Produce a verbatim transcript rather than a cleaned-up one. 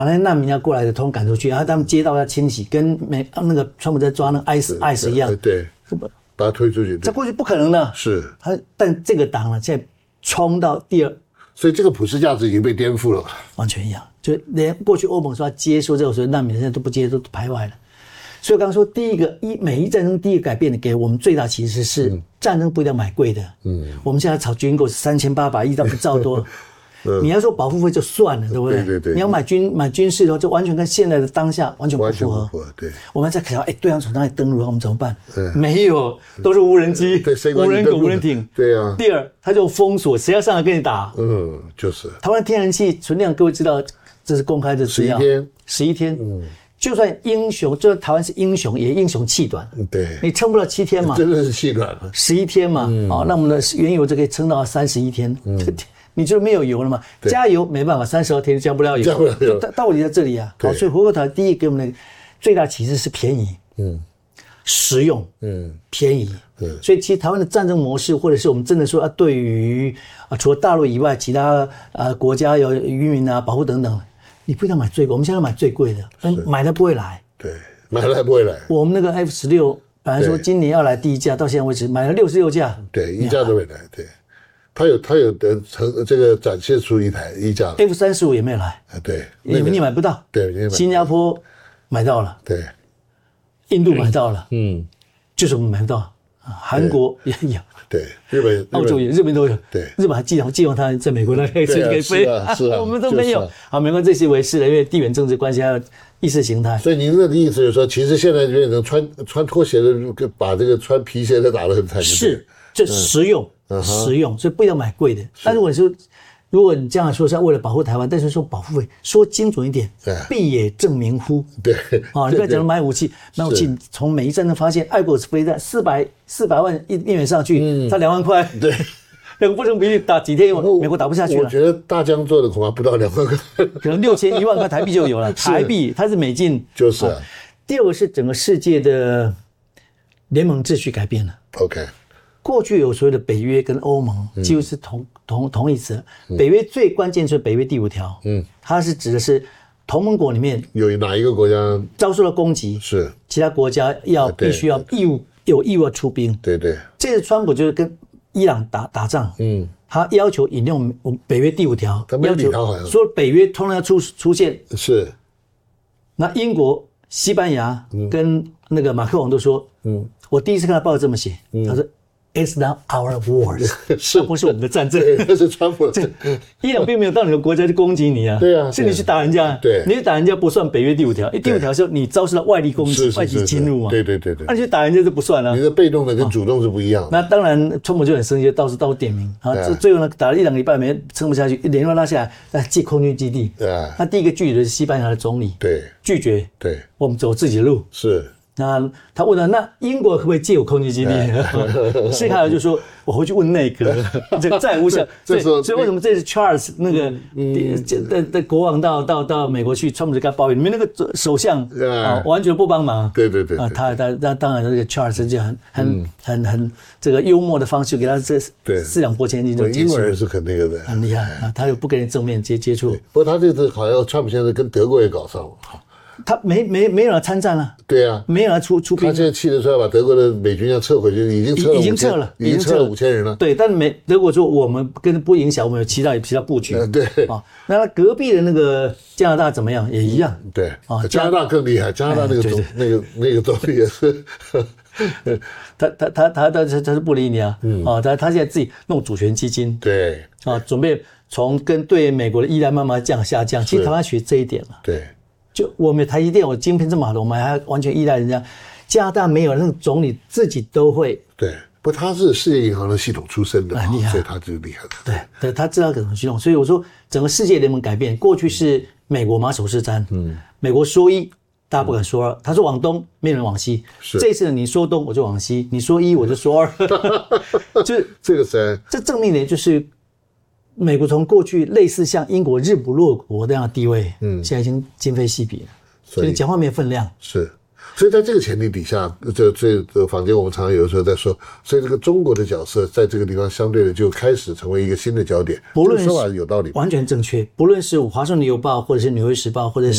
把那些难民要过来的，通通赶出去，然后他们街道要清洗，跟美那个川普在抓那个 ICE ICE 一样， 对，把他推出去， 在过去不可能的。 是， 他但这个党呢，现在冲到第二， 所以这个普世价值已经被颠覆了， 完全一样，就连过去欧盟说要接受这种所谓难民，现在都不接受，都排外了。所以我刚刚说，第一个一美伊战争第一个改变的给我们最大启示是，嗯、战争不一定要买贵的。嗯，我们现在炒军购是三千八百亿到一兆多。你要说保护费就算了，对不对？ 对对对。 你要买军买军事的话，就完全跟现在的当下完全不符合。 完全不符合，对。 我们在考，哎，对岸从哪里登陆，我们怎么办？没有，都是无人机、无人狗、无人艇。 对啊。 第二，他就封锁，谁要上来跟你打？ 嗯，就是。 台湾天然气存量，各位知道，这是公开的资料。 十一天。 十一天。嗯。就算英雄，就算台湾是英雄，也英雄气短。 对。 你撑不了七天嘛？ 真的是气短了。 十一天嘛，嗯、哦，那我们的原油就可以撑到三十一天。嗯。你就没有油了嘛？加油没办法，三十二天加不了油。 加不了油， 道理在这里啊。好，所以回过头来，第一给我们的最大启示是便宜，嗯，实用，嗯，便宜，嗯。所以其实台湾的战争模式，或者是我们真的说啊，对于啊除了大陆以外，其他啊国家有渔民啊保护等等，你不一定要买最贵，我们现在买最贵的，但买了不会来。 对，买了不会来。 我们那个 F 十六本来说今年要来第一架，到现在为止买了六十六架， 对，一架都没来，对。他有他有的成这个展现出一台一架 F 三十五也没有来， 啊，对， 你们、那個、你买不到， 对， 新加坡买到了， 对， 印度买到了， 嗯， 就是我们买不到，啊，韩国也有， 对，日本、 澳洲也，日本都有， 对， 日本还寄寄望他在美国那可以可以飞， 啊，是啊， 我们都没有，好，没关系，这些为是的，因为地缘政治关系还有意识形态。 所以您的意思就是说，其实现在变成穿穿拖鞋的，把这个穿皮鞋的打得很惨， 是，这实用。实用，所以不要买贵的。但如果你说，如果你这样说是为了保护台湾，但是说保护费，说精准一点，必也正名乎？ 对， 啊，你不要讲买武器，买武器从美伊战争发现，爱国者飞弹四百四百万一一元上去，他两万块， 对， 两个不成比例，打几天美国打不下去了。 我觉得大疆做的恐怕不到两万块， 可能六千一万块台币就有了。台币它是美金， 就是啊。 第二个是整个世界的联盟秩序改变了。 OK。 过去有所谓的北约跟欧盟，几乎是同、嗯、同同义词。北约最关键是北约第五条，嗯，它是指的是同盟国里面有哪一个国家遭受了攻击， 是其他国家要必须要义务有义务要出兵。 对对， 这次川普就是跟伊朗打打仗，嗯，他要求引用北约第五条， 他没理他好像说北约通常要出出现。 是， 那英国、西班牙跟那个马克龙都说，嗯，我第一次看到报纸这么写，嗯、他说。It's not our wars， 是不是我们的战争？ 那是川普的。 伊朗并没有到你的国家去攻击你啊， 对啊， 是你去打人家， 对， 你去打人家不算北约第五条，第五条是你遭受到外力攻击、外敌侵入嘛， 对对对对， 那你去打人家就不算了。 你的被动的跟主动是不一样的。 那当然，川普就很生气，到处到处点名啊，最后呢打了一两个礼拜没撑不下去，联络拉下来，来借空军基地。对啊，他第一个拒绝的是西班牙的总理， 对， 拒绝， 对， 我们走自己的路。 是。 那他问了，那英国可不可以借我空军基地？谢凯尔就说：“我回去问内阁，这再无效。”所以，所以为什么这次 Charles 那个的的国王到到到美国去，川普就跟他抱怨，你们那个首相啊完全不帮忙。 对对对啊，他他那当然这个 Charles 就很很很很这个幽默的方式给他这四两拨千斤就结束。 英国人是很那个的， 很厉害啊，他又不跟你正面接接触。 不过他这次好像川普现在跟德国也搞上了。 他没没没有人参战了， 对啊， 没有人出出兵。 他现在气得说要把德国的美军要撤回去，已经撤了， 已经撤了， 已经撤了五千人了。 对，但是美德国说我们跟不影响，我们有其他其他布局。 嗯，对啊，那隔壁的那个加拿大怎么样？也一样。 对啊，加拿大更厉害，加拿大那个总那个那个总理也是。 他他他他他他是不理你啊，嗯啊，他他现在自己弄主权基金， 对啊，准备从跟对美国的依赖慢慢降下降。其实台湾学这一点了， 对。 就我们台积电，我晶片这么好的，我们还完全依赖人家。加拿大没有，那个总理自己都会。 对，不，他是世界银行的系统出身的， 很厉害， 所以他就厉害了。 对，对，他知道怎么系统，所以我说整个世界联盟改变，过去是美国马首是瞻，嗯，美国说一，大家不敢说二，他说往东，没人往西。是，这次你说东我就往西，你说一我就说二，就是这个是这正面点就是。美国从过去类似像英国日不落国这样的地位，嗯，现在已经今非昔比了，所以讲话没有分量。是，所以在这个前提底下，这这这坊间我们常常有的时候在说，所以这个中国的角色在这个地方相对的就开始成为一个新的焦点。不论是说法有道理，完全正确。不论是《华盛顿邮报》或者是《纽约时报》或者是